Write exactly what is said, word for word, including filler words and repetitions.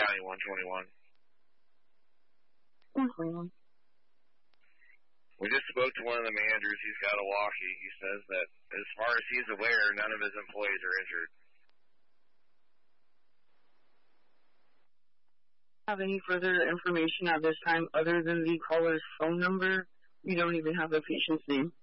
County one twenty-one. one twenty-one. We just spoke to one of the managers. He's got a walkie. He says that as far as he's aware, none of his employees are injured. Have any further information at this time other than the caller's phone number? We don't even have the patient's name.